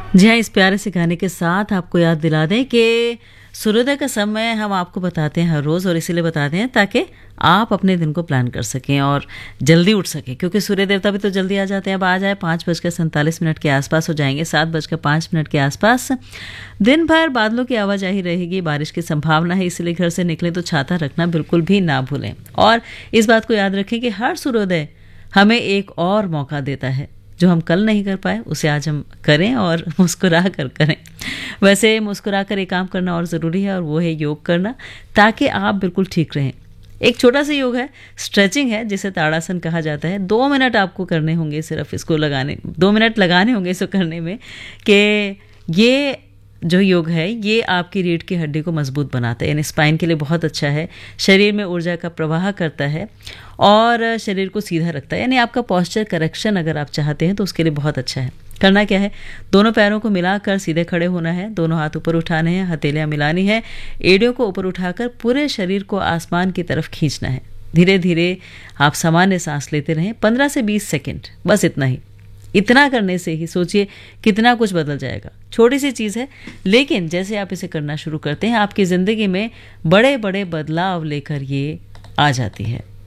जी हाँ, इस प्यारे से गाने के साथ आपको याद दिला दें कि सूर्योदय का समय हम आपको बताते हैं हर रोज़, और इसीलिए बताते हैं ताकि आप अपने दिन को प्लान कर सकें और जल्दी उठ सकें, क्योंकि सूर्य देवता भी तो जल्दी आ जाते हैं। अब आ जाए 5:47 के आसपास हो जाएंगे, 7:05 के आसपास। दिन भर बादलों की आवाजाही रहेगी, बारिश की संभावना है, इसलिए घर से निकलें तो छाता रखना बिल्कुल भी ना भूलें। और इस बात को याद रखें कि हर सूर्योदय हमें एक और मौका देता है। जो हम कल नहीं कर पाए उसे आज हम करें और मुस्कुरा कर करें। वैसे मुस्कुरा कर एक काम करना और ज़रूरी है, और वो है योग करना, ताकि आप बिल्कुल ठीक रहें। एक छोटा सा योग है, स्ट्रेचिंग है, जिसे ताड़ासन कहा जाता है। 2 मिनट आपको करने होंगे, सिर्फ इसको लगाने 2 मिनट लगाने होंगे इसको करने में। कि ये जो योग है ये आपकी रीढ़ की हड्डी को मजबूत बनाता है, यानी स्पाइन के लिए बहुत अच्छा है। शरीर में ऊर्जा का प्रवाह करता है और शरीर को सीधा रखता है, यानी आपका पोस्चर करेक्शन अगर आप चाहते हैं तो उसके लिए बहुत अच्छा है। करना क्या है, दोनों पैरों को मिलाकर सीधे खड़े होना है, दोनों हाथ ऊपर उठाने हैं, हथेलियां मिलानी है, एड़ियों को ऊपर उठाकर पूरे शरीर को आसमान की तरफ खींचना है। धीरे धीरे आप सामान्य सांस लेते रहें, 15 से 20 सेकेंड, बस इतना ही। इतना करने से ही सोचिए कितना कुछ बदल जाएगा। छोटी सी चीज़ है, लेकिन जैसे आप इसे करना शुरू करते हैं आपकी ज़िंदगी में बड़े बड़े बदलाव लेकर ये आ जाती है।